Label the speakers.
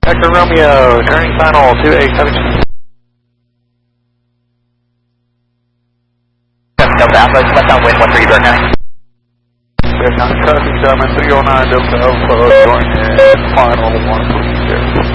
Speaker 1: Hector Romeo, turning final 2872.
Speaker 2: Delta Alpha, left downwind 13 Bear County.
Speaker 1: Bear County, traffic, 309 Delta Alpha, join in final 130.